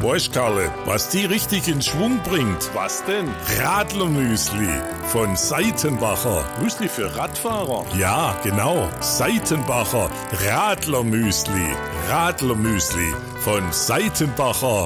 Weißt, Karle, was die richtig in Schwung bringt? Was denn? Radlermüsli von Seitenbacher. Müsli für Radfahrer? Ja, genau. Seitenbacher Radlermüsli. Radlermüsli von Seitenbacher.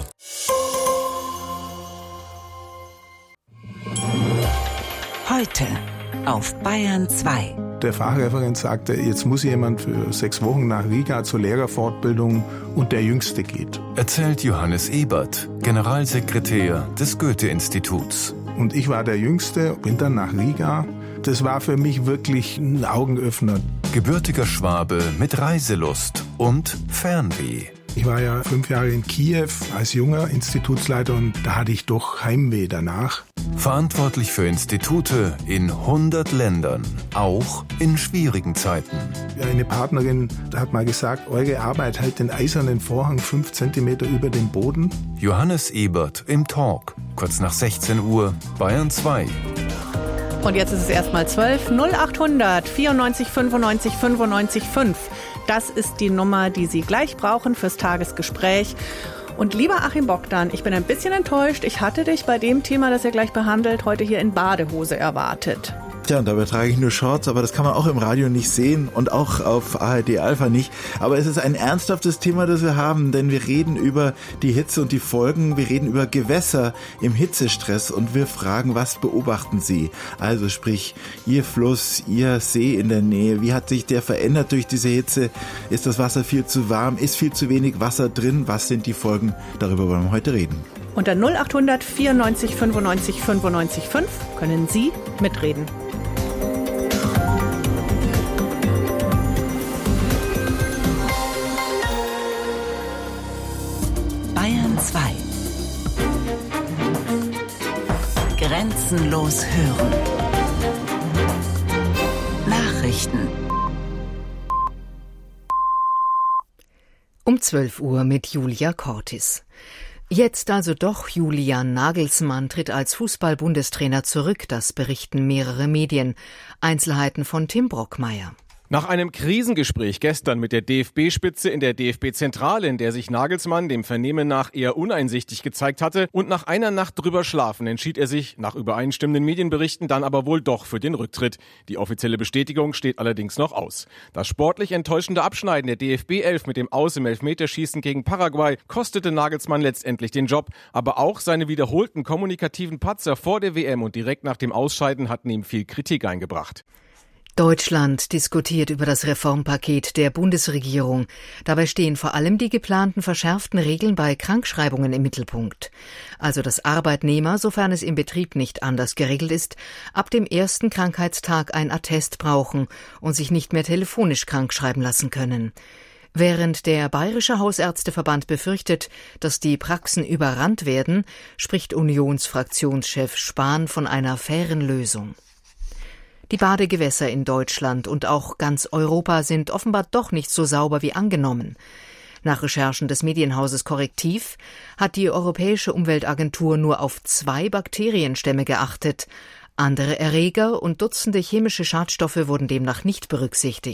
Heute auf Bayern 2. Der Fachreferent sagte, jetzt muss jemand für 6 Wochen nach Riga zur Lehrerfortbildung und der Jüngste geht. Erzählt Johannes Ebert, Generalsekretär des Goethe-Instituts. Und ich war der Jüngste, bin dann nach Riga. Das war für mich wirklich ein Augenöffner. Gebürtiger Schwabe mit Reiselust und Fernweh. Ich war ja 5 Jahre in Kiew als junger Institutsleiter und da hatte ich doch Heimweh danach. Verantwortlich für Institute in 100 Ländern, auch in schwierigen Zeiten. Eine Partnerin hat mal gesagt, eure Arbeit hält den eisernen Vorhang 5 Zentimeter über dem Boden. Johannes Ebert im Talk, kurz nach 16 Uhr, Bayern 2. Und jetzt ist es erstmal 12 0800 94 95 95 5. Das ist die Nummer, die Sie gleich brauchen fürs Tagesgespräch. Und lieber Achim Bogdan, ich bin ein bisschen enttäuscht. Ich hatte dich bei dem Thema, das ihr gleich behandelt, heute hier in Badehose erwartet. Tja, und dabei trage ich nur Shorts, aber das kann man auch im Radio nicht sehen und auch auf ARD Alpha nicht. Aber es ist ein ernsthaftes Thema, das wir haben, denn wir reden über die Hitze und die Folgen. Wir reden über Gewässer im Hitzestress und wir fragen, was beobachten Sie? Also sprich, Ihr Fluss, Ihr See in der Nähe, wie hat sich der verändert durch diese Hitze? Ist das Wasser viel zu warm? Ist viel zu wenig Wasser drin? Was sind die Folgen? Darüber wollen wir heute reden. Unter 0800 94 95 95 5 können Sie mitreden. Bayern 2. Grenzenlos hören. Nachrichten. Um 12 Uhr mit Julia Cortis. Jetzt also doch Julian Nagelsmann tritt als Fußball-Bundestrainer zurück, das berichten mehrere Medien. Einzelheiten von Tim Brockmeier. Nach einem Krisengespräch gestern mit der DFB-Spitze in der DFB-Zentrale, in der sich Nagelsmann dem Vernehmen nach eher uneinsichtig gezeigt hatte und nach einer Nacht drüber schlafen, entschied er sich, nach übereinstimmenden Medienberichten, dann aber wohl doch für den Rücktritt. Die offizielle Bestätigung steht allerdings noch aus. Das sportlich enttäuschende Abschneiden der DFB-11 mit dem Aus im Elfmeterschießen gegen Paraguay kostete Nagelsmann letztendlich den Job, aber auch seine wiederholten kommunikativen Patzer vor der WM und direkt nach dem Ausscheiden hatten ihm viel Kritik eingebracht. Deutschland diskutiert über das Reformpaket der Bundesregierung. Dabei stehen vor allem die geplanten verschärften Regeln bei Krankschreibungen im Mittelpunkt. Also dass Arbeitnehmer, sofern es im Betrieb nicht anders geregelt ist, ab dem ersten Krankheitstag ein Attest brauchen und sich nicht mehr telefonisch krankschreiben lassen können. Während der Bayerische Hausärzteverband befürchtet, dass die Praxen überrannt werden, spricht Unionsfraktionschef Spahn von einer fairen Lösung. Die Badegewässer in Deutschland und auch ganz Europa sind offenbar doch nicht so sauber wie angenommen. Nach Recherchen des Medienhauses Correctiv hat die Europäische Umweltagentur nur auf 2 Bakterienstämme geachtet. Andere Erreger und Dutzende chemische Schadstoffe wurden demnach nicht berücksichtigt.